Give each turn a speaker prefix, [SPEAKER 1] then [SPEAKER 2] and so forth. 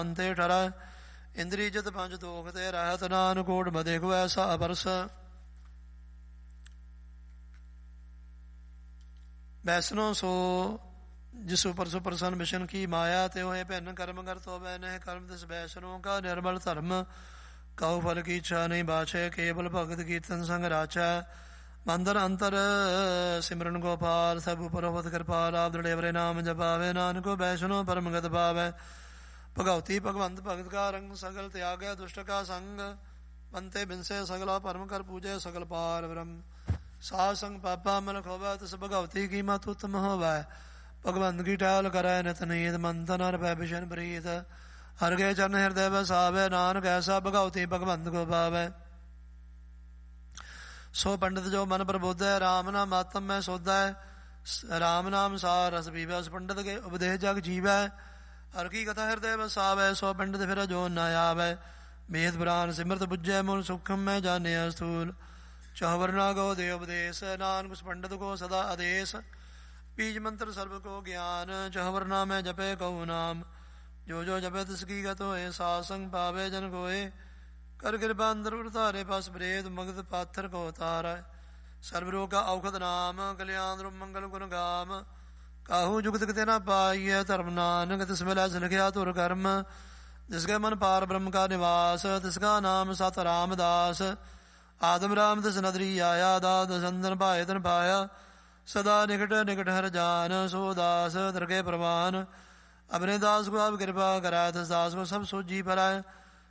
[SPEAKER 1] ਅੰਤੇ ਠਰੈ ਇੰਦਰੀ ਜਿਤ ਪੰਜ ਦੋਖ ਤੇ ਰਹਿਤ ਨਾਨਕ ਕੋਟ ਮਦੇਖ ਐਸਾ ਅਪਰਸ ਵੈਸਨੋ ਸੋ ਜਿਸੁ ਪਰਸੁ ਪ੍ਰਸੰਨ ਮਿਸ਼ਨ ਕੀ ਮਾਇਆ ਤੇ ਹੋਏ ਭਿੰਨ ਕਰਮ ਕਰ ਤੋ ਬੈ ਨਹਿ ਕਰਮ ਤਿਸ ਵੈਸਨੋ ਕਾ ਨਿਰਮਲ ਧਰਮ ਕਉ ਫਲ ਕੀ ਇੱਛਾ ਨਹੀਂ ਬਾਛੈ ਕੇਵਲ ਭਗਤ ਕੀਰਤਨ ਸੰਗ ਰਾਚੈ ਮੰਦਰ ਅੰਤਰ ਸਿਮਰਨ ਗੋਪਾਲ ਸਭ ਉਪਰ ਹੋਵਤ ਕਿਰਪਾਲ ਆਪ ਦ੍ਰਿੜੇ ਵਰੇ ਨਾਮ ਜਪਾਵੇ ਨਾਨਕੋ ਵੈਸ਼ਨੋ ਪਰਮਗਤ ਪਾਵੈ ਭਗਉਤੀ ਭਗਵੰਤ ਭਗਤ ਕਾ ਰੰਗ ਸਗਲ ਤਿਆਗੈ ਦੁਸ਼ਟ ਕਾ ਸੰਗ ਬੰਤੇ ਬਿਨਸੇ ਸਗਲਾ ਪਰਮ ਕਰ ਪੂਜੈ ਸਗਲ ਪਾਰ ਬ੍ਰਹਮ ਸਾਧ ਸੰਗ ਪਾਪਾ ਮਨ ਖੋਵੈ ਤਿਸ ਭਗਵਤੀ ਕੀ ਮਤ ਉਤਮ ਹੋਵੈ ਭਗਵੰਤ ਕੀ ਟਹਿਲ ਕਰੈ ਨਿਤ ਨੀਤ ਮੰਤਨ ਹਰਿ ਭੈ ਬਿਸ਼ਨ ਪ੍ਰੀਤ ਹਰਿ ਕੇ ਚਰਨ ਹਿਰਦੈ ਵਸਾਵੈ ਨਾਨਕ ਐਸਾ ਭਗਉਤੀ ਭਗਵੰਤ ਕੋ ਪਾਵੈ ਸੋ ਪੰਡਿਤ ਜੋ ਮਨ ਪ੍ਰਬੋਧੈ ਰਾਮ ਨਾਮ ਆਤਮ ਮੈਂ ਸੋਧੈ ਰਾਮ ਨਾਮ ਸਾਰ ਰਸ ਪੀਵੈ ਉਸ ਪੰਡਿਤ ਕੇ ਉਪਦੇਸ਼ ਜਗ ਜੀਵੈ ਹਰਿ ਕੀ ਕਥਾ ਹਿਰਦੈ ਵਸਾਵੈ ਸੋ ਪੰਡਿਤ ਫਿਰ ਜੋ ਨ ਆਵੈ ਮੇਦ ਪੁਰਾਨ ਸਿਮਰਤ ਬੁੱਝੈ ਮੂਲ ਸੁਖਮ ਮੈਂ ਜਾਣਿਆ ਸਥੂਲ ਚੌਵਰਨਾ ਗੋ ਦੇ ਉਪਦੇਸ਼ ਨਾਨਕ ਉਸ ਪੰਡਿਤ ਕੋ ਸਦਾ ਆਦੇਸ਼ ਬੀਜ ਮੰਤਰ ਸਰਬ ਕੋ ਗਿਆਨ ਚੌਵਰਨਾ ਮੈਂ ਜਪੇ ਕਉ ਨਾਮ ਜੋ ਜੋ ਜਪੇ ਤਿਸ ਕੀ ਗਤ ਹੋਏ ਸਾਧ ਸੰਗ ਪਾਵੇ ਜਨ ਕੋਏ ਕਰ ਕਿਰਪਾ ਅੰਦਰ ਉਤਾਰੇ ਪਸ ਬ੍ਰੇਦ ਮਗਧ ਪਾਥਰ ਕੋ ਤਾਰੈ ਸਰਬ ਰੋਗ ਕਾ ਔਖਦ ਨਾਮ ਕਲਿਆਣ ਮੰਗਲ ਗੁਣ ਗਾਮ ਕਾਹੂ ਜੁਗਤ ਕਿਤੇ ਨਾ ਪਾਈਐ ਧਰਮ ਨਾਨਕ ਤਿਸ ਵੇਲੇ ਲਿਖਿਆ ਧੁਰ ਕਰਮ ਜਿਸਕੇ ਮਨ ਪਾਰ ਬ੍ਰਹਮ ਕਾ ਨਿਵਾਸ ਤਿਸਕਾ ਨਾਮ ਸਤ ਰਾਮਦਾਸ ਆਦਮ ਰਾਮ ਤਿਸ ਨਦਰੀ ਆਇਆ ਦਾਦ ਸੰਦਨ ਭਾਏ ਤਨ ਪਾਇਆ ਸਦਾ ਨਿਕਟ ਨਿਕਟ ਹਰ ਜਾਨ ਸੋ ਦਾਸ ਦਰਗੇ ਪ੍ਰਵਾਨ ਅਬਨੇ ਦਾਸ ਕੋ ਆਪ ਕਿਰਪਾ ਕਰੈ ਤਿਸ ਦਾਸ ਕੋ ਸਭ ਸੋਜੀ ਪਰੈ